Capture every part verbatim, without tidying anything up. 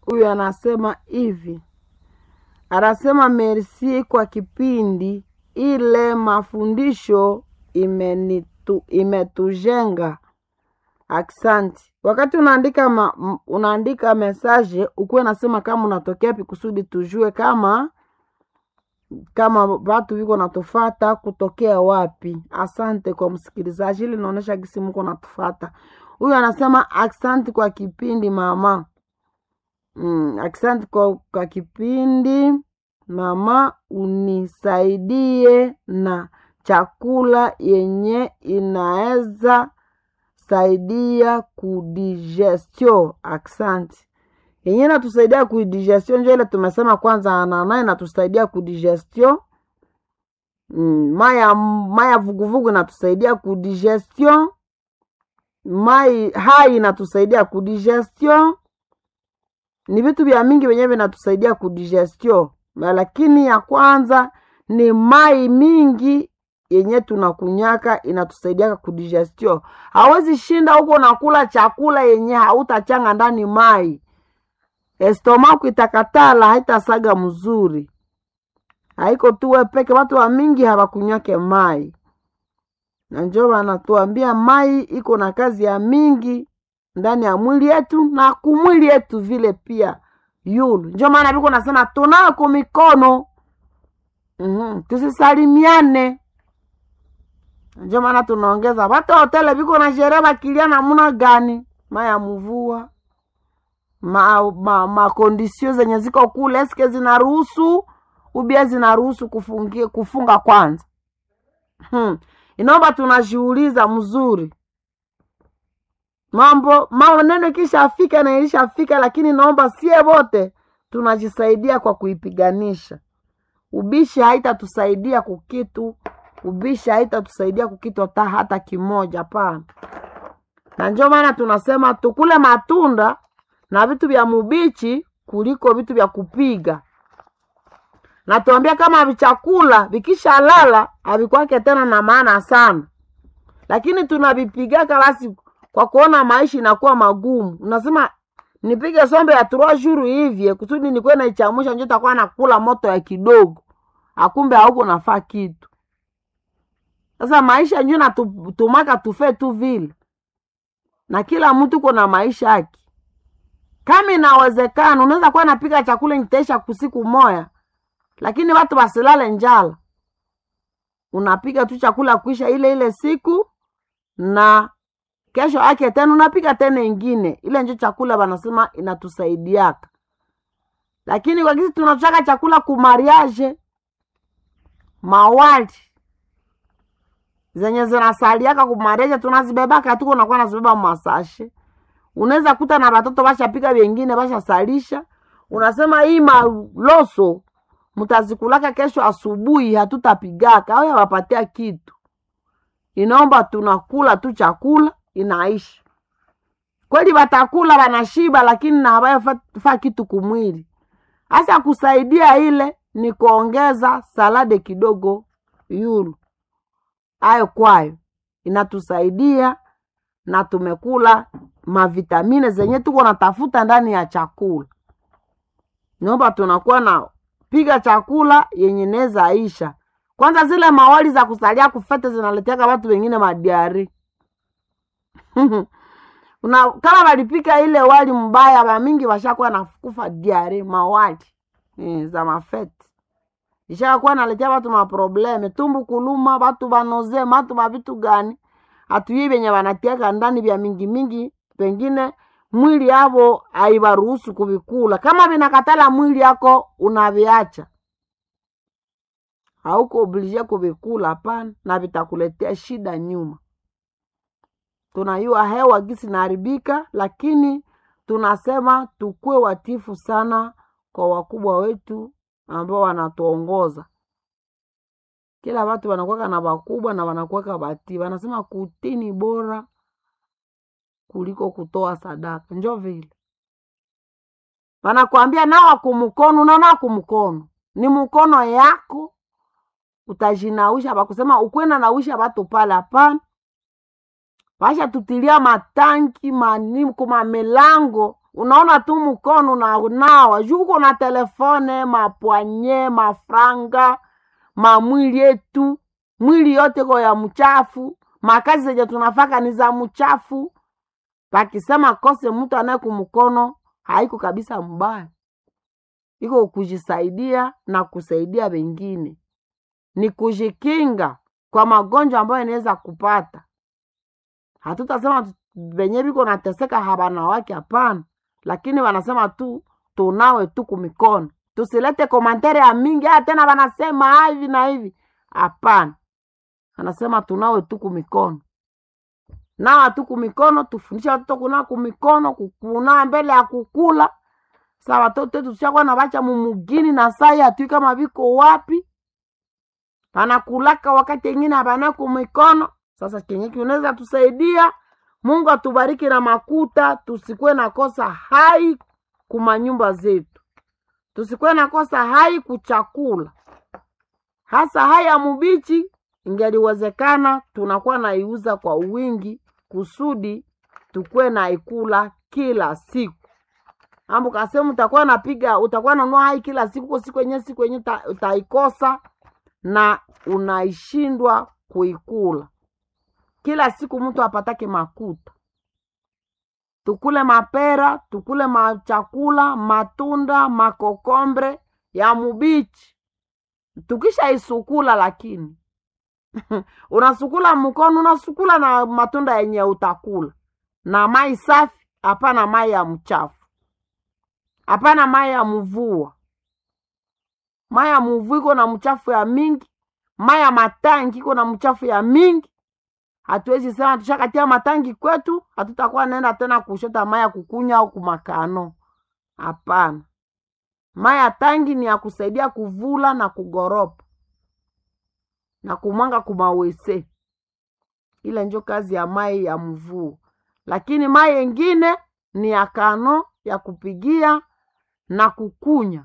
Huyu anasema hivi. Anasema merci kwa kipindi ile mafundisho imenitu, imetujenga. Aksanti. Wakati unaandika ma, unaandika message ukuwe nasema kama unatokea pi kusudi tujue kama kama watu wiko natufata kutokea wapi. Asante kwa msikilizaji, ili naonesha gisi mko natufata. Huyu anasema asante kwa kipindi mama. Mm, asante kwa, kwa kipindi mama, unisaidie na chakula yenye inaeza saidia kudigestion. Asante. Yenye inatusaidia kudigestion ndio ile tumesema kwanza, anana inatusaidia kudigestion. Mm, maya maya vuguvugu inatusaidia kudigestion. Mai hai inatusaidia kudigestion. Ni vitu vya mingi wenyewe vinatusaidia kudigestion. Lakini ya kwanza ni mai mingi yenye tunakunyaka inatusaidia kudigestion. Hawezi shinda huko nakula chakula yenye hautachanga ndani mai. Estomako itakatala, haitasaga mzuri. Haiko tuwe peke, watu wa mingi hawakunyake mai. Na njoo wanatuambia mai iko na kazi ya mingi ndani ya mwili yetu na kumwili yetu vile pia. Yulu. Njoo maana biko nasema tunako mikono. Mhm. Tusisalimiane. Njoo maana tunaongeza watu wa hoteli biko na shereba kilia namna gani? Maya mvua. Ma ma, ma conditions zenye ziko kule eske zinaruhusu ubia zinaruhusu kufungia kufunga kwanza. Hmm. Inaomba tunajiuliza mzuri. Mambo mambo neno kisha afika na ilishafika, lakini naomba sie wote tunajisaidia kwa kuipiganisha. Ubishi haitatusaidia kukitu, ubishi haitatusaidia kukitu hata hata kimoja pana. Na ndio maana tunasema tukule matunda na vitu vya mubichi kuliko vitu vya kupiga. Na tuambia kama vichakula vikisha lala havikwake tena na maana sana. Lakini tunavipigaka basi kwa kuona maisha inakuwa magumu. Unasema nipige sombe ya trois jours hivi kusudi nikuwe na ichamusha njoo takuwa nakula moto ya kidogo. Akumbe hauko nafaa kitu. Sasa maisha njoo na tumaka tufe tu vile. Na kila mtu kuna maisha yake. Kama inawezekana unaweza kuwa napika chakula nitaisha kusiku moja. Lakini watu basilale njala. Unapika tu chakula kuisha ile ile siku na kesho yake tena unapika tena ingine. Ile ndio chakula wanasema inatusaidiaka. Lakini kwa kisi tunachaka chakula ku mariage, mawali zenye zinasaliaka ku mariage tunazibebaka tuko na kwa nazibeba masashe. Unaweza kuta na watoto bashapika wengine bashasalisha. Unasema hii maloso mtazikulaka kesho asubuhi hatutapigaka au yawapatia kitu. Inaomba tunakula tu chakula inaisha. Kweli watakula wanashiba lakini na hawayafaa kitu kumwili. Hasa kusaidia ile ni kuongeza salade kidogo yulu. Ayo kwayo inatusaidia na tumekula mavitamine zenye tuko natafuta ndani ya chakula. Naomba tunakuwa na piga chakula yenye neza aisha. Kwanza zile mawali za kusalia kufete zinaletea watu wengine madiari. Una kama walipika ile wali mbaya wa mingi washakuwa na kufa diare mawali eh, za mafete. Ishakuwa naletea watu ma probleme, tumbu kuluma, watu banoze, watu mabitu gani. Atuye benye wanatiaka ndani vya mingi mingi, pengine mwili yao haibaruhusu kuvikula. Kama vinakatala mwili yako unaviacha. Hauko oblige kuvikula hapana na vitakuletea shida nyuma. Tunayua hewa gisi naharibika, lakini tunasema tukue watifu sana kwa wakubwa wetu ambao wanatuongoza. Kila watu wanakuwa na wakubwa na wanakuwa bati. Wanasema kutini bora kuliko kutoa sadaka. Njoo vile. Wanakuambia nawa kumkono, unaona kumkono. Ni mkono yako utajinausha bakusema ukwenda nausha watu pale hapana. Basha tutilia matanki mani kuma melango unaona tu mkono na unawa juu uko na telefone, mapwanye, mafranga, mamwili yetu, mwili yote kwa ya mchafu, makazi zenye tunafaka ni za mchafu. Pakisema kose mtu anaye kumkono, haiko kabisa mbaya. Iko kujisaidia na kusaidia wengine. Ni kujikinga kwa magonjwa ambayo inaweza kupata. Hatutasema benye biko nateseka habana wake, hapana. Lakini wanasema tu tunawe tu kumikono. Tusilete komantere ya mingi, ah tena wanasema hivi na hivi. Hapana. Anasema tunawe tu kumikono. Nawa tu kumikono, tufundisha watoto kunawa kumikono, kukunawa mbele ya kukula. Sa watoto wetu tushakuwa na bacha mumugini na sai hatui kama biko wapi. Panakulaka wakati wengine habana kumikono. Sasa kenye kinaweza tusaidia, Mungu atubariki na makuta, tusikwe na kosa hai kuma nyumba zetu. Tusikwe na kosa hai kuchakula. Hasa haya mubichi ingeliwezekana tunakuwa na iuza kwa wingi kusudi tukue na ikula kila siku. Ambu kasemu utakuwa napiga, utakuwa nanua hai kila siku, kwa siku yenye siku yenye utaikosa na unaishindwa kuikula. Kila siku mtu apatake makuta. Tukule mapera, tukule machakula, matunda, makokombre ya mubichi. Tukisha isukula lakini. Unasukula mkono, unasukula na matunda yenye utakula. Na mai safi, hapana mai ya mchafu. Hapana mai ya mvua. Mai ya mvua iko na mchafu ya mingi. Mai ya matangi iko na mchafu ya mingi. Hatuwezi sema tushakatia matangi kwetu, hatutakuwa naenda tena kushota mai ya kukunya au kumakano. Hapana. Mai ya tangi ni ya kusaidia kuvula na kugoropa. Na kumwanga kumawese. Ile njo kazi ya mai ya mvua. Lakini mai yengine ni ya kano, ya kupigia na kukunya.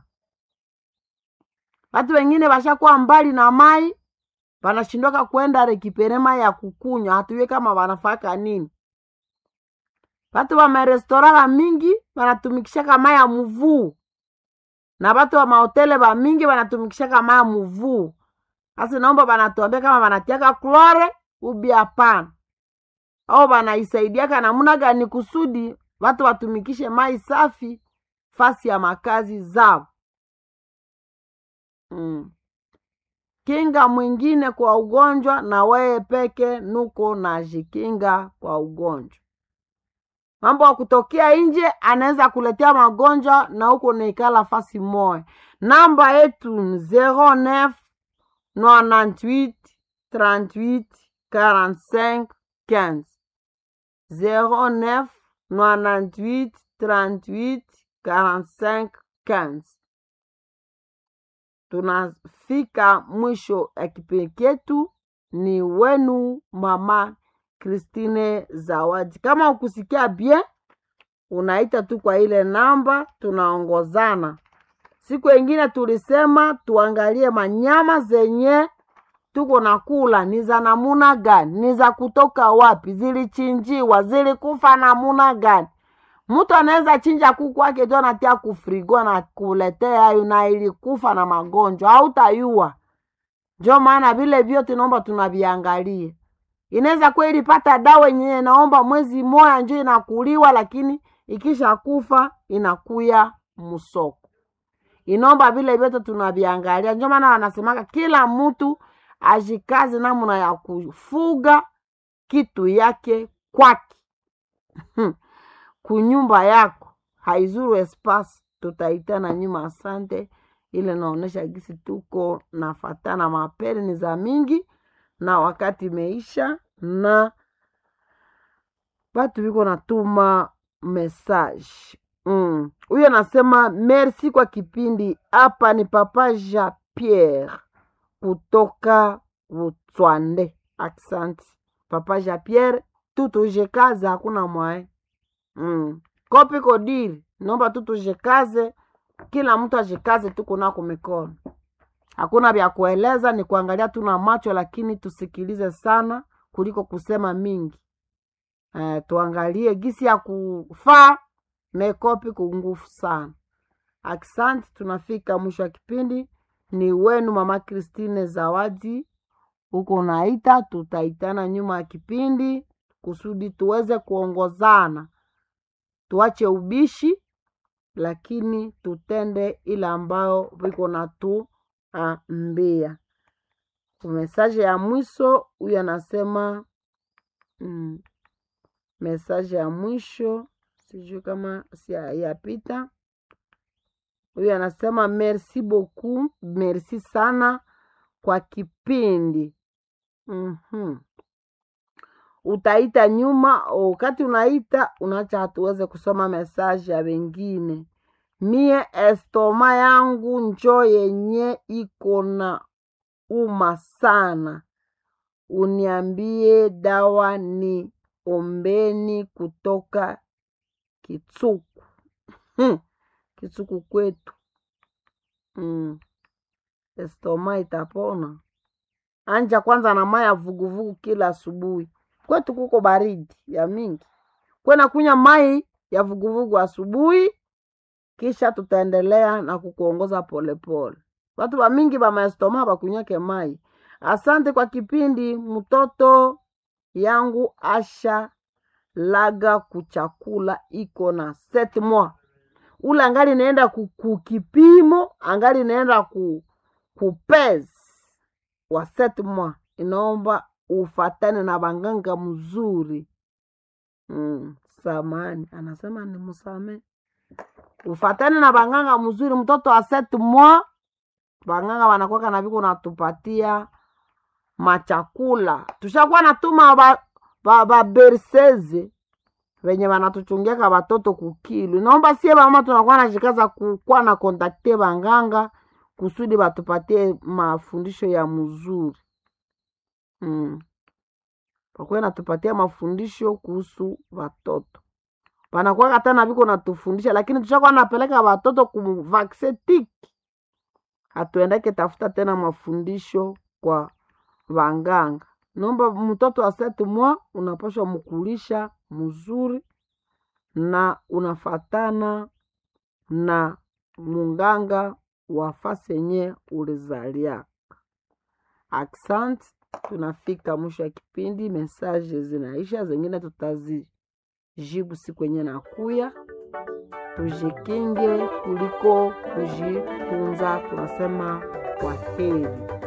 Watu wengine washakuwa mbali na mai, wanashindoka kwenda rekipere mai ya kukunya, hatuwe kama wanafaka nini. Watu wa marestora mingi wanatumikisha mai ya mvua. Na watu wa mahotele ba mingi wanatumikisha mai ya mvua. Sasa naomba banatuambia kama wanatiaka klore ubi hapana. Au wanaisaidiaka namna gani kusudi watu watumikishe mai safi fasi ya makazi zao. Mm. Kinga mwingine kwa ugonjwa na wewe peke nuko na jikinga kwa ugonjwa. Mambo ya kutokea nje anaweza kuletea magonjwa na huko naikala fasi moja. Namba yetu zero neuf quatre-vingt-huit trente-huit quarante-cinq quinze. zero neuf quatre-vingt-huit trente-huit quarante-cinq quinze. Tunafika mwisho ya kipindi chetu. Ni wenu Mama Christine Zawadi. Kama ukusikia bien, unaita tu kwa ile namba, tunaongozana. Siku nyingine tulisema tuangalie manyama zenye tuko nakula ni za namuna gani, ni za kutoka wapi, zilichinjiwa, zilikufa namuna gani. Mtu anaweza chinja kuku wake tu anatia kufrigo na kuletea hayo na ilikufa na magonjwa, hautayua. Ndio maana vile vyote naomba tunaviangalie. Inaweza kweli pata dawa yenyewe naomba mwezi moja nje inakuliwa, lakini ikisha kufa inakuya musoko. Inomba vile vyote tunaviangalia. Ndio maana wanasemaka kila mtu ajikaze namna ya kufuga kitu yake kwake. Kunyumba yako haizuru espace, tutaitana nyuma. Asante. Ile naonesha gisi tuko nafatana mapere ni za mingi na wakati meisha na watu wiko natuma message. Mm. Uyo nasema merci kwa kipindi. Hapa ni Papa Jean Pierre kutoka Butswande. Accent. Papa Jean Pierre, tutujekaze hakuna mwae. Mm. Kopi kodiri, naomba tutujekaze, kila mtu ajekaze tuko nako mikono. Hakuna vya kueleza, ni kuangalia tuna macho, lakini tusikilize sana kuliko kusema mingi. Eh, tuangalie gisi ya kufaa mekopi kungufu sana. Aksanti, tunafika mwisho wa kipindi. Ni wenu Mama Christine Zawadi. Huko naita, tutaitana nyuma ya kipindi kusudi tuweze kuongozana. Tuache ubishi, lakini tutende ile ambayo viko na tu ambia. Mesaje ya mwisho, huyu anasema mm, mesaje ya mwisho sijui kama si yapita. Huyu anasema merci beaucoup, merci sana kwa kipindi. Mhm. Utaita nyuma, wakati unaita unacha hatuweze kusoma mesaje ya wengine. Mie estoma yangu njo yenye iko na uma sana. Uniambie dawa ni ombeni kutoka Kitsuku. Hmm. Kitsuku kwetu. Hmm. Estoma itapona. Anja kwanza na maya vuguvugu kila asubuhi. Kwetu kuko baridi ya mingi. Kwena kunya mai ya vuguvugu asubuhi, kisha tutaendelea na kukuongoza pole pole. Watu wa mingi ba maestoma bakunyake mai. Asante kwa kipindi. Mtoto yangu asha laga kuchakula iko na seti mwa. Ula angali naenda kukipimo, angali naenda kupezi wa seti mwa. Inaomba ufatane na banganga mzuri. Mm, samani. Anasema ni musame. Ufatane na banganga mzuri. Mtoto wa seti mwa, banganga wanakuwa na viko natupatia machakula. Tushakuwa natuma ba, ba, ba berseze wenye wanatuchungiaka watoto kukilu. Naomba sie mama tunakuwa na jikaza kukuwa na kontakte banganga kusudi batupatie mafundisho ya mzuri. Mm. Pakuwa natupatia mafundisho kuhusu watoto. Panakuwa kata na viko natufundisha, lakini tushakuwa napeleka watoto kumvaksetiki. Hatuendake tafuta tena mafundisho kwa wanganga. Naomba mtoto wa seti mwa unapaswa mkulisha mzuri na unafatana na munganga wa fasi yenye ulizalia. Accent, tunafika mwisho wa kipindi. Message zinaisha, zingine tutazijibu siku yenye nakuya. Tujikinge kuliko kujitunza. Tunasema kwa heri.